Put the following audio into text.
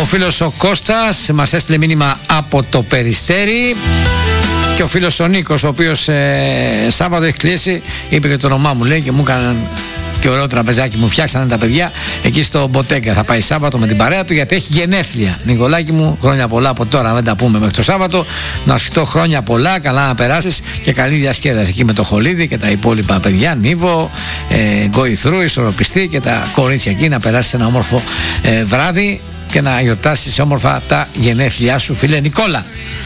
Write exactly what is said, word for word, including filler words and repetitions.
Ο φίλος ο Κώστας μας έστειλε μήνυμα από το Περιστέρι. Και ο φίλος ο Νίκος, ο οποίος ε, Σάββατο έχει κλείσει, είπε και το όνομά μου, λέει, και μου έκαναν και ωραίο τραπεζάκι, μου φτιάξανε τα παιδιά εκεί στο Μποτέγκα. Θα πάει Σάββατο με την παρέα του, γιατί έχει γενέθλια. Νικολάκη μου, χρόνια πολλά από τώρα, δεν τα πούμε μέχρι το Σάββατο. Να σου ευχηθώ χρόνια πολλά, καλά να περάσεις και καλή διασκέδαση εκεί με το Χολίδι και τα υπόλοιπα παιδιά, Νίβο, ε, Γκοϊθρού, Ισορροπιστή και τα κορίτσια εκεί. Να περάσεις ένα όμορφο ε, βράδυ και να γιορτάσεις όμορφα τα γενέθλιά σου, φίλε Νικόλα.